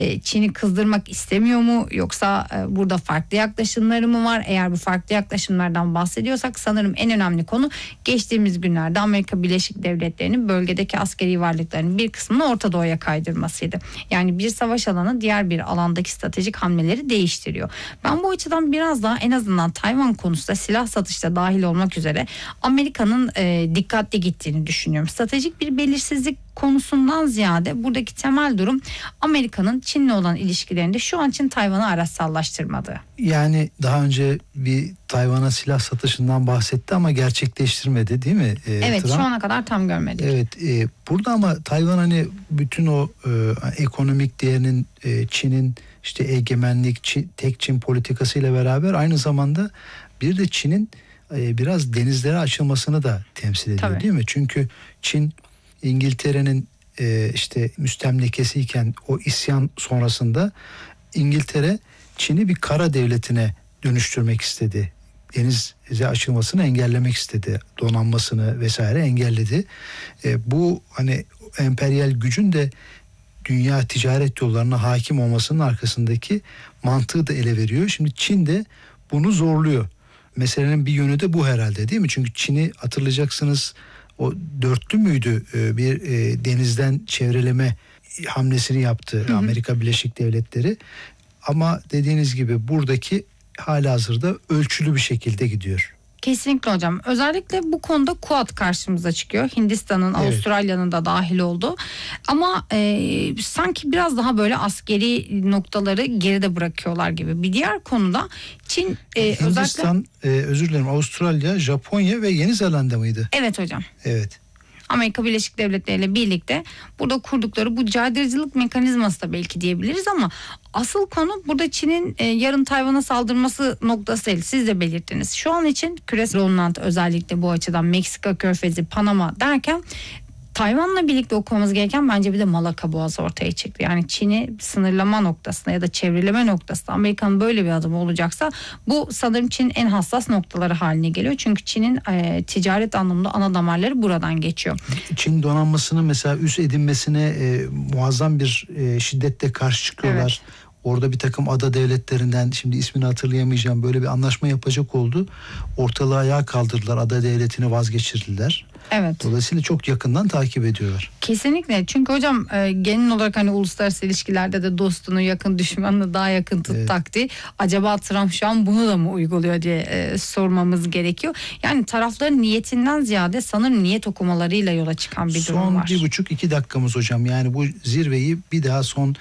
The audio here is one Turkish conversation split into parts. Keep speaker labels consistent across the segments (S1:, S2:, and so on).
S1: Çin'i kızdırmak istemiyor mu, yoksa burada farklı yaklaşımları mı var? Eğer bu farklı yaklaşımlardan bahsediyorsak sanırım en önemli konu geçtiğimiz günlerde Amerika Birleşik Devletleri'nin bölgedeki askeri varlıklarının bir kısmını Orta Doğu'ya kaydırmasıydı. Yani bir savaş alanı diğer bir alandaki stratejik hamleleri değiştiriyor. Ben bu açıdan biraz daha en azından Tayvan konusunda silah satışta dahil olmak üzere Amerika'nın dikkatli gittiğini düşünüyorum. Stratejik bir belirsizlik konusundan ziyade buradaki temel durum Amerika'nın Çin'le olan ilişkilerinde şu an için Tayvan'ı araçsallaştırmadığı.
S2: Yani daha önce bir Tayvan'a silah satışından bahsetti ama gerçekleştirmedi, değil mi?
S1: Evet,
S2: Trump.
S1: şu ana kadar tam görmedik.
S2: Evet, burada ama Tayvan hani bütün o ekonomik değerinin Çin'in işte egemenlik, tek Çin politikasıyla beraber aynı zamanda bir de Çin'in biraz denizlere açılmasını da temsil ediyor.
S1: Tabii.
S2: Değil mi? Çünkü Çin İngiltere'nin işte müstemlekesiyken o isyan sonrasında İngiltere Çin'i bir kara devletine dönüştürmek istedi. Denize açılmasını engellemek istedi. Donanmasını vesaire engelledi. Bu hani emperyal gücün de dünya ticaret yollarına hakim olmasının arkasındaki mantığı da ele veriyor. Şimdi Çin de bunu zorluyor. Meselenin bir yönü de bu herhalde, değil mi? Çünkü Çin'i hatırlayacaksınız, o dörtlü müydü bir denizden çevreleme hamlesini yaptı Amerika Birleşik Devletleri. Ama dediğiniz gibi buradaki halihazırda ölçülü bir şekilde gidiyor.
S1: Kesinlikle hocam. Özellikle bu konuda Quad karşımıza çıkıyor. Hindistan'ın, evet, Avustralya'nın da dahil olduğu. Ama sanki biraz daha böyle askeri noktaları geride bırakıyorlar gibi. Bir diğer konuda Çin
S2: Hindistan, özür dilerim, Avustralya, Japonya ve Yeni Zelanda mıydı?
S1: Evet hocam.
S2: Evet.
S1: Amerika Birleşik Devletleri ile birlikte burada kurdukları bu caydırıcılık mekanizması da belki diyebiliriz ama asıl konu burada Çin'in yarın Tayvan'a saldırması noktası değil. Siz de belirttiniz. Şu an için küresel olunan özellikle bu açıdan Meksika Körfezi, Panama derken Tayvan'la birlikte okumamız gereken bence bir de Malaka Boğazı ortaya çıktı. Yani Çin'i sınırlama noktasında ya da çevreleme noktasında Amerika'nın böyle bir adımı olacaksa bu sanırım Çin'in en hassas noktaları haline geliyor. Çünkü Çin'in ticaret anlamında ana damarları buradan geçiyor. Çin
S2: donanmasının mesela üs edinmesine muazzam bir şiddetle karşı çıkıyorlar. Evet. Orada bir takım ada devletlerinden, şimdi ismini hatırlayamayacağım, böyle bir anlaşma yapacak oldu. Ortalığı ayağa kaldırdılar, ada devletini vazgeçirdiler.
S1: Evet.
S2: Dolayısıyla çok yakından takip ediyorlar.
S1: Kesinlikle. Çünkü hocam genel olarak hani uluslararası ilişkilerde de dostunu yakın düşmanını daha yakın tut, evet, taktiği. Acaba Trump şu an bunu da mı uyguluyor diye sormamız gerekiyor. Yani tarafların niyetinden ziyade sanırım niyet okumalarıyla yola çıkan bir durum var.
S2: Son 1,5-2 dakikamız hocam. Yani bu zirveyi bir daha son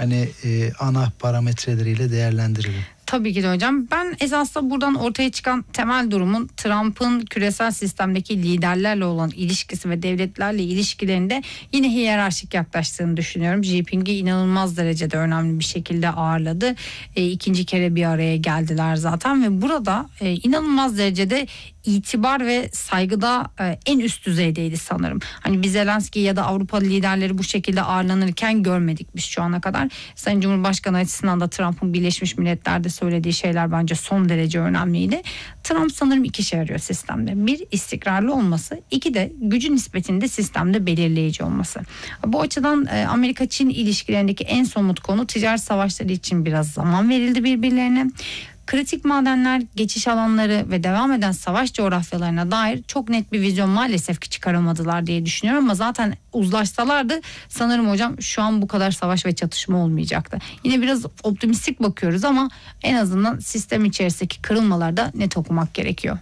S2: ana parametreleriyle değerlendirelim.
S1: Tabii ki de hocam. Ben esasında buradan ortaya çıkan temel durumun Trump'ın küresel sistemdeki liderlerle olan ilişkisi ve devletlerle ilişkilerinde yine hiyerarşik yaklaştığını düşünüyorum. Xi Jinping'i inanılmaz derecede önemli bir şekilde ağırladı. İkinci kere bir araya geldiler zaten ve burada inanılmaz derecede itibar ve saygıda en üst düzeydeydi sanırım. Hani biz Zelenski ya da Avrupa liderleri bu şekilde ağırlanırken görmedik biz şu ana kadar. Sayın Cumhurbaşkanı açısından da Trump'ın Birleşmiş Milletler'de söylediği şeyler bence son derece önemliydi. Trump sanırım iki şey arıyor sistemde. Bir, istikrarlı olması. İki de gücü nispetinde sistemde belirleyici olması. Bu açıdan Amerika-Çin ilişkilerindeki en somut konu ticaret savaşları için biraz zaman verildi birbirlerine. Kritik madenler, geçiş alanları ve devam eden savaş coğrafyalarına dair çok net bir vizyon maalesef ki çıkaramadılar diye düşünüyorum. Ama zaten uzlaşsalardı sanırım hocam şu an bu kadar savaş ve çatışma olmayacaktı. Yine biraz optimistik bakıyoruz ama en azından sistem içerisindeki kırılmalarda net okumak gerekiyor.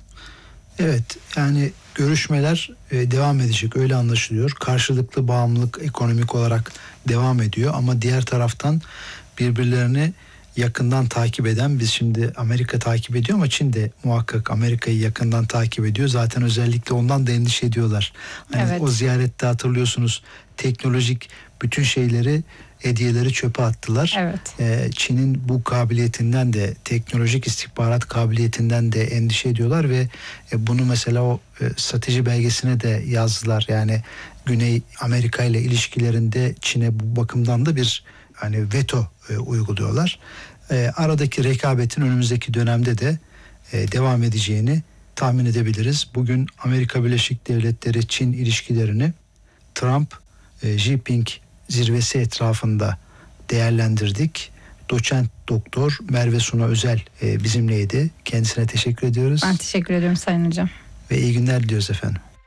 S2: Evet, yani görüşmeler devam edecek, öyle anlaşılıyor. Karşılıklı bağımlılık ekonomik olarak devam ediyor ama diğer taraftan birbirlerini yakından takip eden, biz şimdi Amerika takip ediyor ama Çin de muhakkak Amerika'yı yakından takip ediyor. Zaten özellikle ondan da endişe ediyorlar. Hani evet, o ziyarette hatırlıyorsunuz teknolojik bütün şeyleri, hediyeleri çöpe attılar.
S1: Evet.
S2: Çin'in bu kabiliyetinden de, teknolojik istihbarat kabiliyetinden de endişe ediyorlar ve bunu mesela o strateji belgesine de yazdılar. Yani Güney Amerika ile ilişkilerinde Çin'e bu bakımdan da bir hani veto uyguluyorlar. Aradaki rekabetin önümüzdeki dönemde de devam edeceğini tahmin edebiliriz. Bugün Amerika Birleşik Devletleri Çin ilişkilerini Trump Xi Jinping zirvesi etrafında değerlendirdik. Doçent Doktor Merve Suna Özel bizimleydi. Kendisine teşekkür ediyoruz.
S1: Ben teşekkür ediyorum Sayın Hocam.
S2: Ve iyi günler diliyoruz efendim.